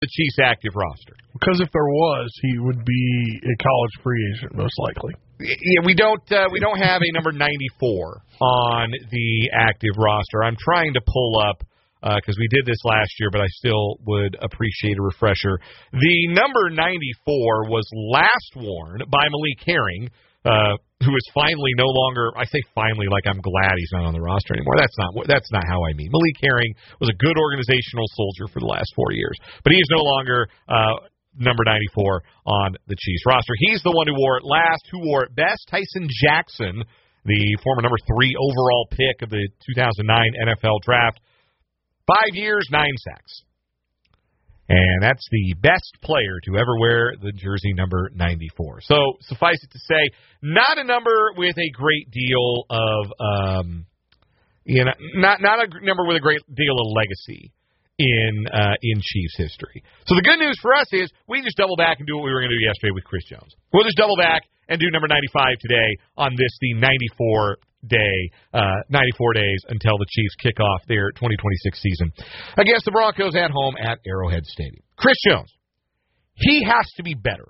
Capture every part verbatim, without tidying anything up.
the Chiefs' active roster? Because if there was, he would be a college free agent, most likely. Yeah, we don't uh, we don't have a number ninety-four on the active roster. I'm trying to pull up, because uh, we did this last year, but I still would appreciate a refresher. The number ninety-four was last worn by Malik Herring, uh, who is finally no longer, I say finally like I'm glad he's not on the roster anymore. That's not that's not how I mean. Malik Herring was a good organizational soldier for the last four years, but he is no longer uh, number ninety-four on the Chiefs roster. He's the one who wore it last. Who wore it best? Tyson Jackson, the former number three overall pick of the two thousand nine N F L draft. Five years, nine sacks. And that's the best player to ever wear the jersey number ninety-four. So suffice it to say, not a number with a great deal of, um, you know, not not a number with a great deal of legacy in uh, in Chiefs history. So the good news for us is we just double back and do what we were going to do yesterday with Chris Jones. We'll just double back and do number ninety-five today on this, the ninety-four day, uh, ninety-four days until the Chiefs kick off their twenty twenty-six season against the Broncos at home at Arrowhead Stadium. Chris Jones, he has to be better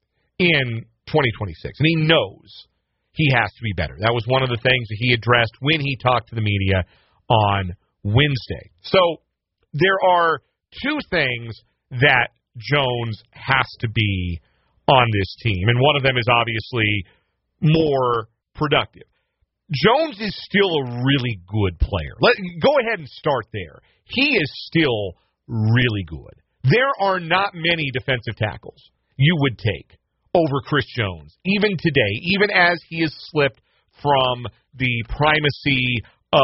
in twenty twenty-six, and he knows he has to be better. That was one of the things that he addressed when he talked to the media on Wednesday. So there are two things that Jones has to be on this team, and one of them is obviously more productive. Jones is still a really good player. Let, go ahead and start there. He is still really good. There are not many defensive tackles you would take over Chris Jones, even today, even as he has slipped from the primacy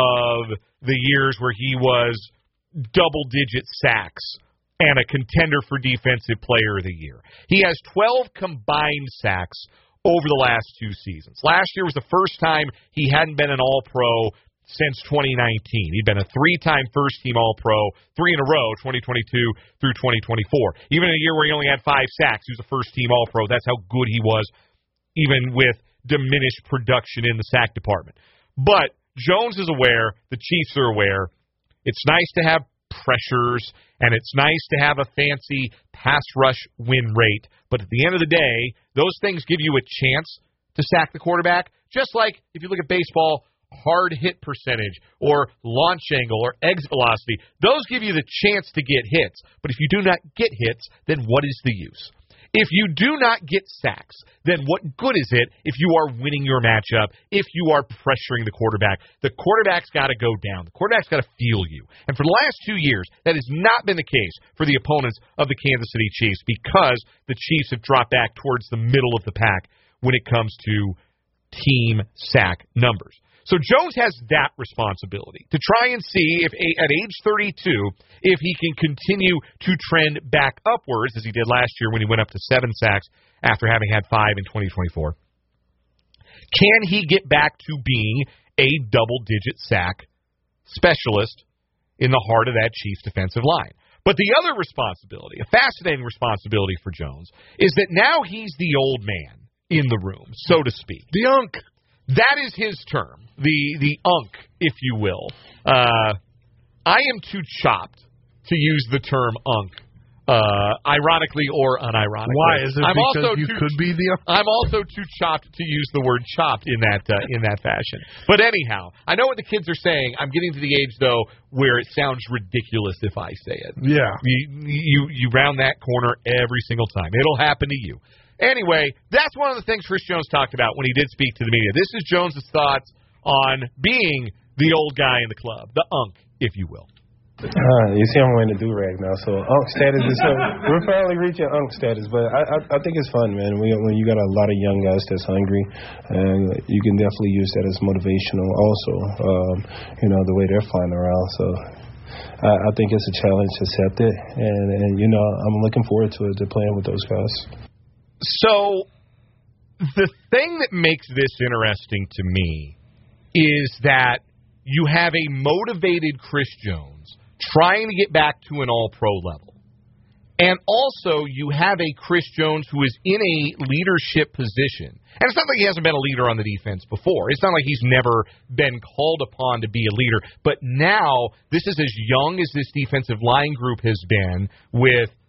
of the years where he was double-digit sacks and a contender for Defensive Player of the Year. He has twelve combined sacks over the last two seasons. Last year was the first time he hadn't been an All-Pro since twenty nineteen. He'd been a three-time first-team All-Pro, three in a row, twenty twenty-two through twenty twenty-four. Even in a year where he only had five sacks, he was a first-team All-Pro. That's how good he was, even with diminished production in the sack department. But Jones is aware, the Chiefs are aware. It's nice to have pressures, and it's nice to have a fancy pass rush win rate. But at the end of the day, those things give you a chance to sack the quarterback. Just like if you look at baseball, hard hit percentage or launch angle or exit velocity, those give you the chance to get hits. But if you do not get hits, then what is the use? If you do not get sacks, then what good is it if you are winning your matchup, if you are pressuring the quarterback? The quarterback's got to go down. The quarterback's got to feel you. And for the last two years, that has not been the case for the opponents of the Kansas City Chiefs because the Chiefs have dropped back towards the middle of the pack when it comes to team sack numbers. So Jones has that responsibility to try and see if at age thirty-two, if he can continue to trend back upwards as he did last year when he went up to seven sacks after having had five in twenty twenty-four. Can he get back to being a double-digit sack specialist in the heart of that Chiefs defensive line? But the other responsibility, a fascinating responsibility for Jones, is that now he's the old man in the room, so to speak. The unk. That is his term, the the unk, if you will. Uh, I am too chopped to use the term unk, uh, ironically or unironically. Why? Is it I'm because also you too, could be the unk? I'm also too chopped to use the word chopped in that uh, in that fashion. But anyhow, I know what the kids are saying. I'm getting to the age, though, where it sounds ridiculous if I say it. Yeah. You, you, you round that corner every single time. It'll happen to you. Anyway, that's one of the things Chris Jones talked about when he did speak to the media. This is Jones' thoughts on being the old guy in the club, the unk, if you will. Uh, you see I'm wearing the do-rag now, so unk status is so we're finally reaching unk status, but I, I I think it's fun, man. We, when you got a lot of young guys that's hungry, and you can definitely use that as motivational also, um, you know, the way they're flying around, so I, I think it's a challenge, accept it, and, and, you know, I'm looking forward to it, to playing with those guys. So the thing that makes this interesting to me is that you have a motivated Chris Jones trying to get back to an all-pro level. And also you have a Chris Jones who is in a leadership position. And it's not like he hasn't been a leader on the defense before. It's not like he's never been called upon to be a leader. But now this is as young as this defensive line group has been with